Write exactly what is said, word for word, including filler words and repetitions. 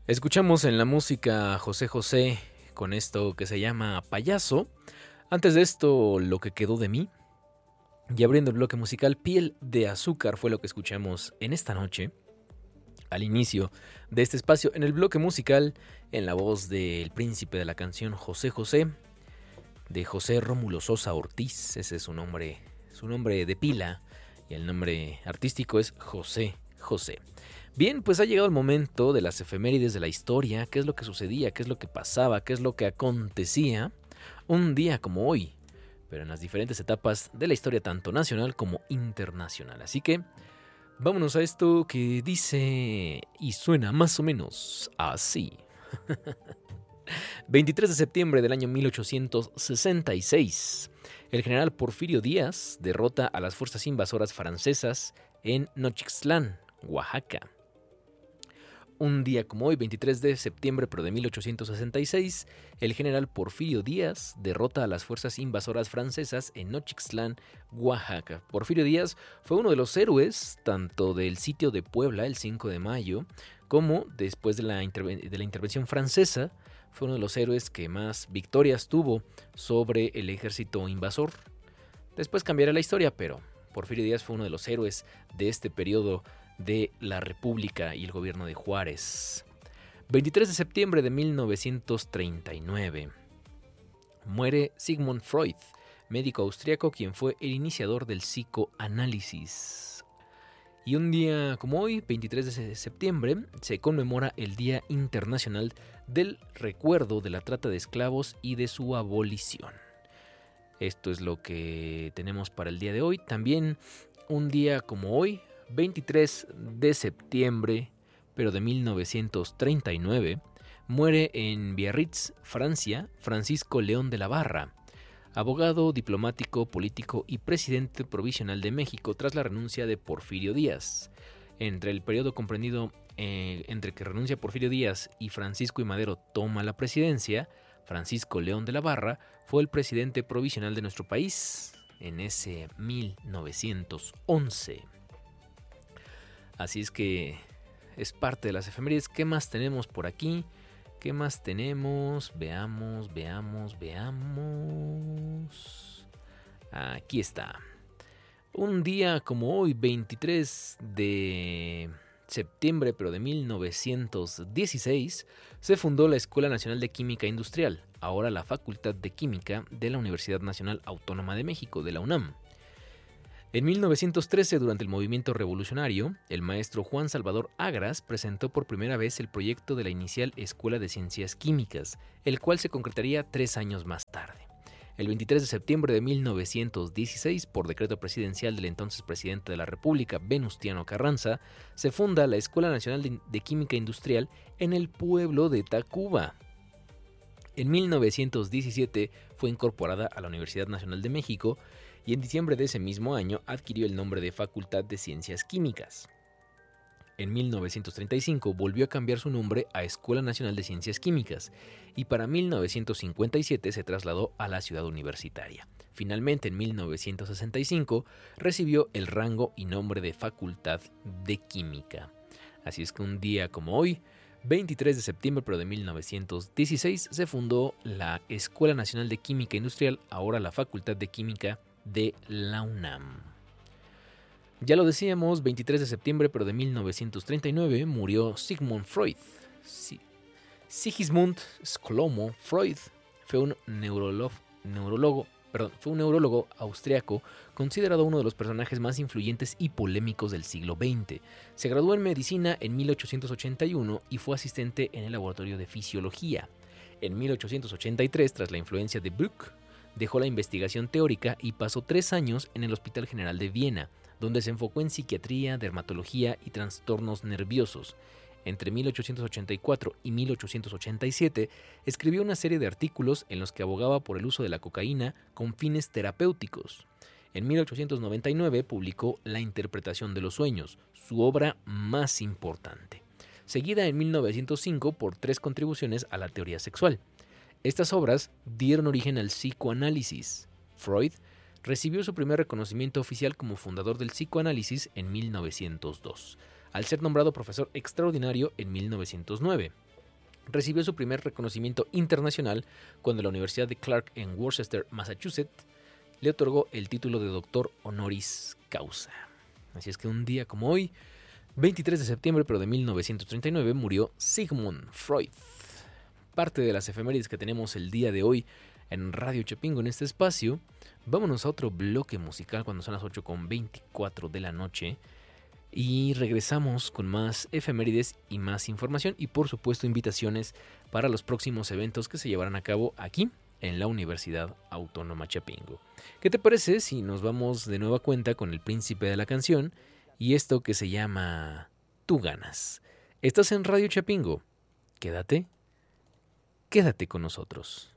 Escuchamos en la música a José José con esto que se llama Payaso. Antes de esto, Lo que quedó de mí. Y abriendo el bloque musical, Piel de azúcar fue lo que escuchamos en esta noche. Al inicio de este espacio, en el bloque musical, en la voz del príncipe de la canción José José, de José Rómulo Sosa Ortiz. Ese es su nombre, su nombre de pila, y el nombre artístico es José José. Bien, pues ha llegado el momento de las efemérides de la historia. ¿Qué es lo que sucedía? ¿Qué es lo que pasaba? ¿Qué es lo que acontecía un día como hoy? Pero en las diferentes etapas de la historia tanto nacional como internacional. Así que vámonos a esto que dice y suena más o menos así. veintitrés de septiembre del año mil ochocientos sesenta y seis. El general Porfirio Díaz derrota a las fuerzas invasoras francesas en Nochixtlán, Oaxaca. Un día como hoy, veintitrés de septiembre pero de mil ochocientos sesenta y seis, el general Porfirio Díaz derrota a las fuerzas invasoras francesas en Nochixtlán, Oaxaca. Porfirio Díaz fue uno de los héroes tanto del sitio de Puebla el cinco de mayo como después de la, interven- de la intervención francesa. Fue uno de los héroes que más victorias tuvo sobre el ejército invasor. Después cambiará la historia, pero Porfirio Díaz fue uno de los héroes de este periodo de la República y el gobierno de Juárez. veintitrés de septiembre de mil novecientos treinta y nueve. Muere Sigmund Freud, médico austriaco quien fue el iniciador del psicoanálisis. Y un día como hoy, veintitrés de septiembre, se conmemora el Día Internacional del Recuerdo de la Trata de Esclavos y de su abolición. Esto es lo que tenemos para el día de hoy. También un día como hoy, veintitrés de septiembre, pero de mil novecientos treinta y nueve, muere en Biarritz, Francia, Francisco León de la Barra, abogado, diplomático, político y presidente provisional de México tras la renuncia de Porfirio Díaz. Entre el periodo comprendido eh, entre que renuncia Porfirio Díaz y Francisco I. Madero toma la presidencia, Francisco León de la Barra fue el presidente provisional de nuestro país en ese mil novecientos once. Así es que es parte de las efemérides. ¿Qué más tenemos por aquí? ¿Qué más tenemos? Veamos, veamos, veamos. Aquí está. Un día como hoy, veintitrés de septiembre, pero de mil novecientos dieciséis, se fundó la Escuela Nacional de Química Industrial, ahora la Facultad de Química de la Universidad Nacional Autónoma de México, de la UNAM. En mil novecientos trece, durante el movimiento revolucionario, el maestro Juan Salvador Agras presentó por primera vez el proyecto de la inicial Escuela de Ciencias Químicas, el cual se concretaría tres años más tarde. El veintitrés de septiembre de mil novecientos dieciséis, por decreto presidencial del entonces presidente de la República, Venustiano Carranza, se funda la Escuela Nacional de Química Industrial en el pueblo de Tacuba. En mil novecientos diecisiete fue incorporada a la Universidad Nacional de México y en diciembre de ese mismo año adquirió el nombre de Facultad de Ciencias Químicas. En mil novecientos treinta y cinco volvió a cambiar su nombre a Escuela Nacional de Ciencias Químicas y para mil novecientos cincuenta y siete se trasladó a la ciudad universitaria. Finalmente, en mil novecientos sesenta y cinco recibió el rango y nombre de Facultad de Química. Así es que un día como hoy, veintitrés de septiembre pero de mil novecientos dieciséis, se fundó la Escuela Nacional de Química Industrial, ahora la Facultad de Química de la UNAM. Ya lo decíamos, veintitrés de septiembre pero de mil novecientos treinta y nueve murió Sigmund Freud. Sí. Sigismund Schlomo Freud fue un neurólogo, neurólogo, perdón, fue un neurólogo austriaco considerado uno de los personajes más influyentes y polémicos del siglo veinte. Se graduó en medicina en mil ochocientos ochenta y uno y fue asistente en el laboratorio de fisiología. En mil ochocientos ochenta y tres, tras la influencia de Buch, dejó la investigación teórica y pasó tres años en el Hospital General de Viena, donde se enfocó en psiquiatría, dermatología y trastornos nerviosos. Entre mil ochocientos ochenta y cuatro y mil ochocientos ochenta y siete escribió una serie de artículos en los que abogaba por el uso de la cocaína con fines terapéuticos. En mil ochocientos noventa y nueve publicó La interpretación de los sueños, su obra más importante, seguida en mil novecientos cinco por tres contribuciones a la teoría sexual. Estas obras dieron origen al psicoanálisis. Freud recibió su primer reconocimiento oficial como fundador del psicoanálisis en mil novecientos dos, al ser nombrado profesor extraordinario en mil novecientos nueve. Recibió su primer reconocimiento internacional cuando la Universidad de Clark en Worcester, Massachusetts, le otorgó el título de doctor honoris causa. Así es que un día como hoy, veintitrés de septiembre pero de mil novecientos treinta y nueve, murió Sigmund Freud. Parte de las efemérides que tenemos el día de hoy en Radio Chapingo en este espacio. Vámonos a otro bloque musical cuando son las ocho con veinticuatro de la noche. Y regresamos con más efemérides y más información y por supuesto invitaciones para los próximos eventos que se llevarán a cabo aquí en la Universidad Autónoma Chapingo. ¿Qué te parece si nos vamos de nueva cuenta con el príncipe de la canción y esto que se llama Tú ganas? Estás en Radio Chapingo. Quédate, quédate con nosotros.